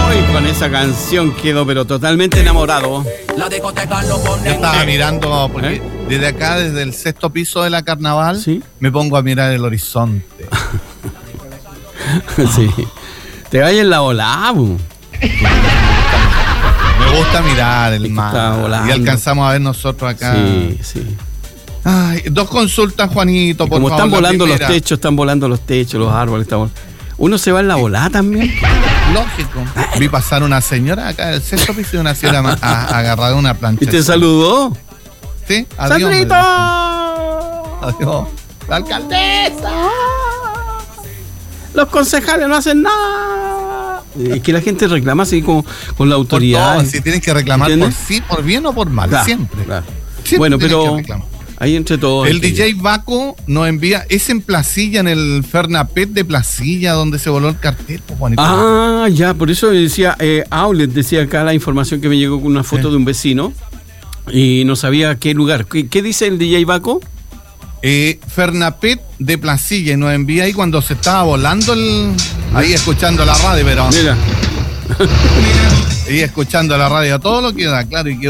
Hoy con esa canción quedo pero totalmente enamorado. Yo estaba mirando, porque desde acá, desde el sexto piso de la Carnaval, ¿Sí? me pongo a mirar el horizonte. Sí. Te vayas en la volada, bu. Me gusta mirar el Está mar. volando. Y alcanzamos a ver nosotros acá. Sí. Ay, 2 consultas, Juanito, por Como favor. están La volando los primera. techos, los árboles. Uno se va en la volada también. Lógico. Vi pasar una señora acá del sexto piso de una señora agarrada a una plancha. Y te saludó. Sí, adiós. ¡Sandrito! Adiós. La alcaldesa. Los concejales no hacen nada. Es que la gente reclama así como con la Por autoridad. todo, si tienes que reclamar por ¿Entiendes? sí, por bien o por mal, Claro, siempre. claro. Siempre Bueno, tienes pero que reclamar. ahí entre todos. El DJ Baco nos envía, es en Placilla, en el Fernapet de Placilla, donde se voló el cartel, pues, Juanito. Ah, ya, por eso decía, Outlet decía acá la información que me llegó con una foto de un vecino y no sabía qué lugar. ¿Qué dice el DJ Baco? Fernapet de Placilla, y nos envía ahí cuando se estaba volando ahí escuchando la radio, pero Mira. ahí escuchando la radio, todo lo que da, claro, y que